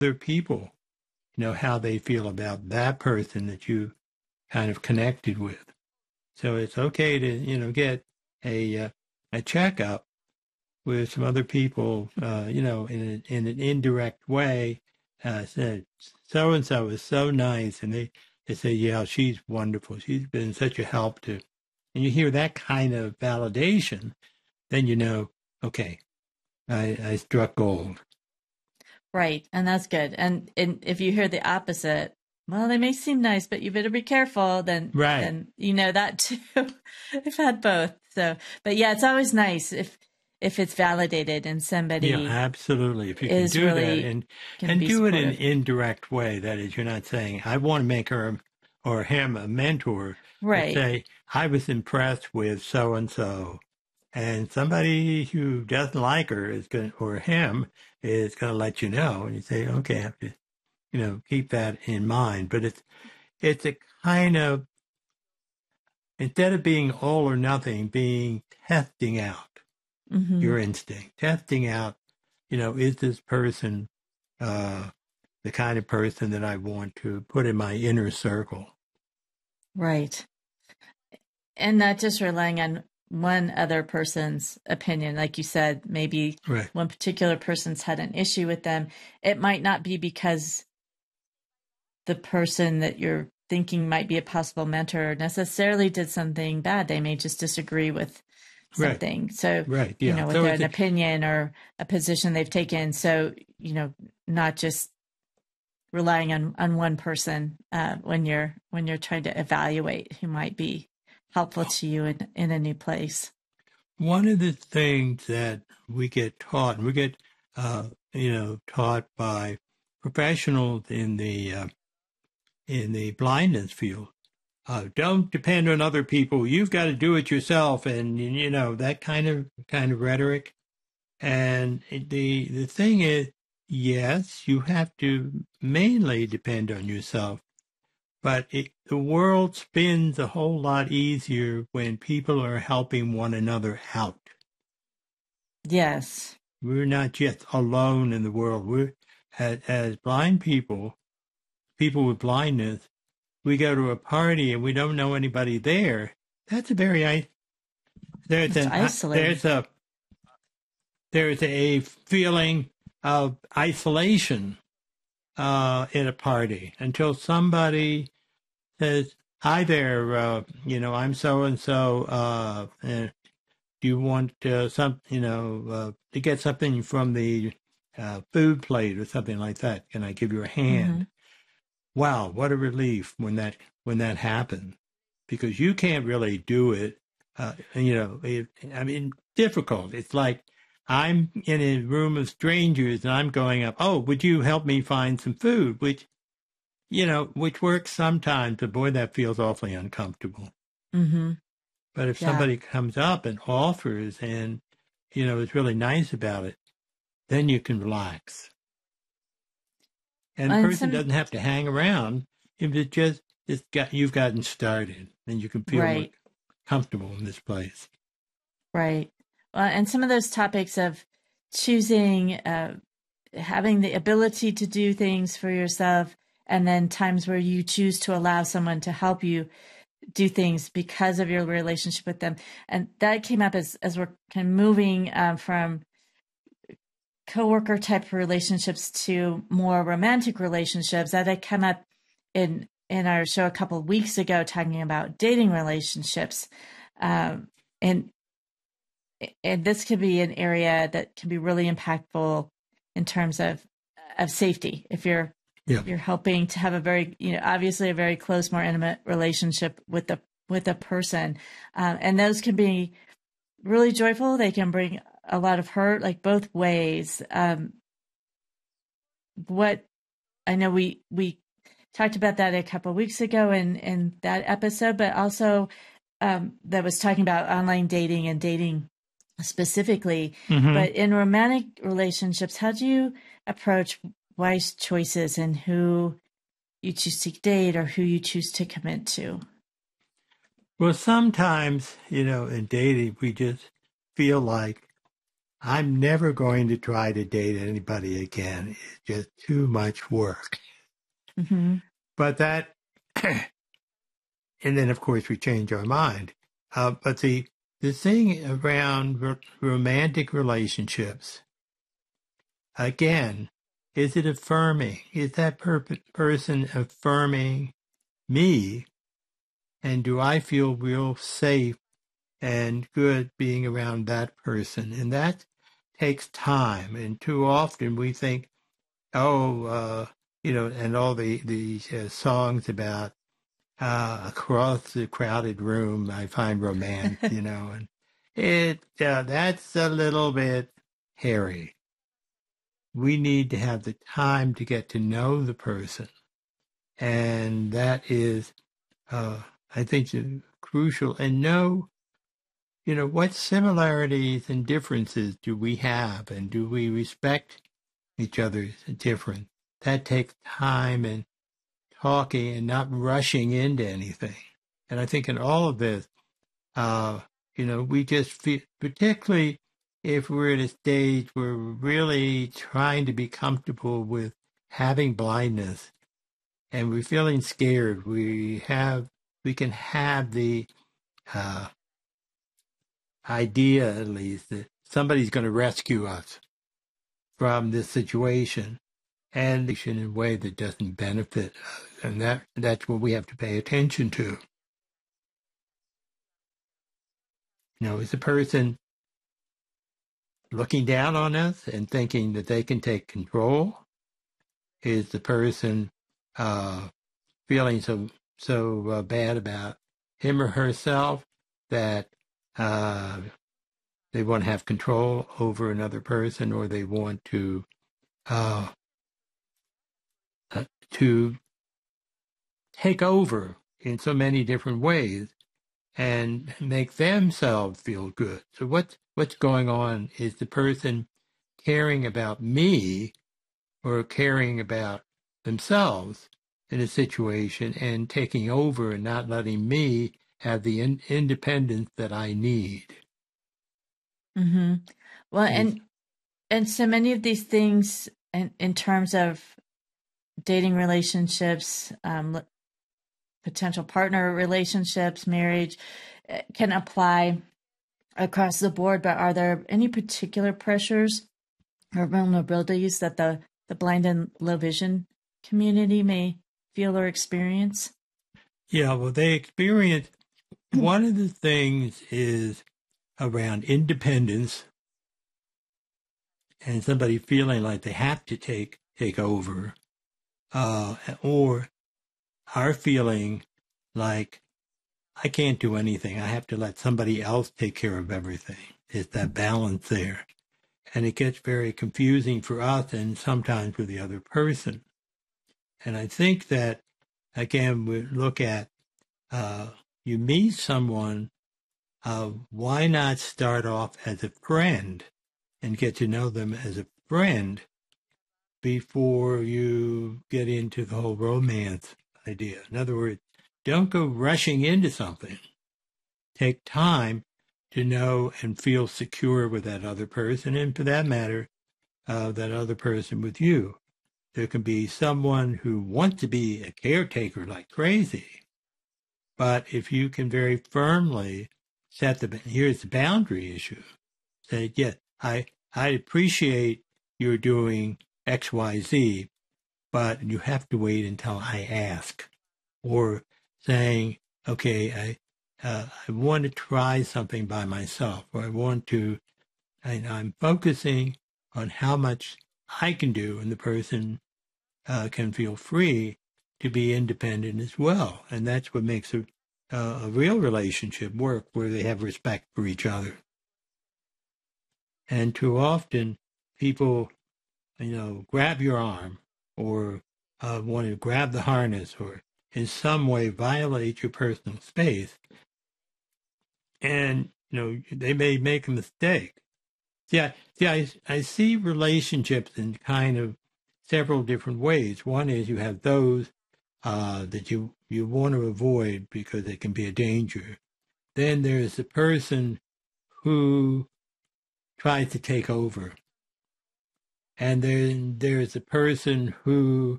other people, how they feel about that person that you kind of connected with. So it's okay to, get a checkup with some other people, in an indirect way. Said so and so is so nice, and they say, yeah, she's wonderful. She's been such a help to, and you hear that kind of validation, then okay, I struck gold. Right, and that's good. And if you hear the opposite, well, they may seem nice, but you better be careful. Then you know that too. I've had both. So, but yeah, it's always nice if it's validated and somebody. Yeah, absolutely. If you can do really that and do supportive. It in an indirect way, that is, you're not saying I want to make her or him a mentor. Right. But say I was impressed with so and so, and somebody who doesn't like her is going or him is going to let you know, and you say, okay, I have to, keep that in mind. But it's a kind of, instead of being all or nothing, being testing out your instinct, testing out, is this person the kind of person that I want to put in my inner circle? Right. And not just relying on one other person's opinion. Like you said, maybe one particular person's had an issue with them. It might not be because the person that you're thinking might be a possible mentor necessarily did something bad. They may just disagree with something. So, yeah. With an opinion or a position they've taken. So, not just relying on one person when you're trying to evaluate who might be helpful to you in a new place. One of the things that we get taught, and we get, taught by professionals in the blindness field, don't depend on other people. You've got to do it yourself, and that kind of rhetoric. And the thing is, yes, you have to mainly depend on yourself. But the world spins a whole lot easier when people are helping one another out. Yes. We're not just alone in the world. We're, as blind people with blindness, we go to a party and we don't know anybody there. That's a very there's a feeling of isolation at a party until somebody says, "Hi there, I'm so and so. Do you want some, to get something from the food plate or something like that? Can I give you a hand?" Mm-hmm. Wow, what a relief when that happened, because you can't really do it. Difficult. It's like I'm in a room of strangers and I'm going up, "Oh, would you help me find some food?" Which works sometimes, but boy, that feels awfully uncomfortable. Mm-hmm. But if somebody comes up and offers and, is really nice about it, then you can relax. And the person doesn't have to hang around if you've gotten started, and you can feel more comfortable in this place. Right. Well, and some of those topics of choosing, having the ability to do things for yourself, and then times where you choose to allow someone to help you do things because of your relationship with them. And that came up as we're kind of moving from coworker type relationships to more romantic relationships. That had come up in our show a couple of weeks ago, talking about dating relationships. And this could be an area that can be really impactful in terms of safety. If you're helping to have a very, obviously a very close, more intimate relationship with a person. And those can be really joyful. They can bring a lot of hurt, like both ways. What I know we talked about that a couple of weeks ago in that episode, but also that was talking about online dating and dating specifically. Mm-hmm. But in romantic relationships, how do you approach wise choices in who you choose to date or who you choose to commit to? Well, sometimes, in dating, we just feel like I'm never going to try to date anybody again. It's just too much work. Mm-hmm. But that, and then of course we change our mind. But the thing around romantic relationships, again, is it affirming? Is that person affirming me? And do I feel real safe and good being around that person? And that takes time. And too often we think, and all the songs about across the crowded room, I find romance, and that's a little bit hairy. We need to have the time to get to know the person. And that is, I think, crucial. And know, what similarities and differences do we have? And do we respect each other's difference? That takes time and talking and not rushing into anything. And I think in all of this, we just feel, particularly if we're at a stage where we're really trying to be comfortable with having blindness and we're feeling scared, we can have the idea, at least, that somebody's going to rescue us from this situation, and in a way that doesn't benefit us. And that's what we have to pay attention to. Is the person looking down on us and thinking that they can take control? Is the person feeling so bad about him or herself that they want to have control over another person, or they want to take over in so many different ways and make themselves feel good? So what's going on? Is the person caring about me or caring about themselves in a situation and taking over and not letting me have the independence that I need? Mm-hmm. Well, and so many of these things in terms of dating relationships, potential partner relationships, marriage, can apply across the board. But are there any particular pressures or vulnerabilities that the blind and low vision community may feel or experience? Yeah, well, they experience, one of the things is around independence and somebody feeling like they have to take over, or are feeling like I can't do anything. I have to let somebody else take care of everything. It's that balance there. And it gets very confusing for us and sometimes for the other person. And I think that, again, we look at, you meet someone, why not start off as a friend and get to know them as a friend before you get into the whole romance idea? In other words, don't go rushing into something. Take time to know and feel secure with that other person, and for that matter, that other person with you. There can be someone who wants to be a caretaker like crazy, but if you can very firmly here's the boundary issue. Say, yeah, I appreciate you're doing X, Y, Z, but you have to wait until I ask. Or saying, okay, I want to try something by myself, or I'm focusing on how much I can do, and the person can feel free to be independent as well. And that's what makes a real relationship work, where they have respect for each other. And too often, people, grab your arm or want to grab the harness or in some way violate your personal space. And, they may make a mistake. I see relationships in kind of several different ways. One is you have those that you want to avoid because they can be a danger. Then there's the person who tries to take over. And then there's a person who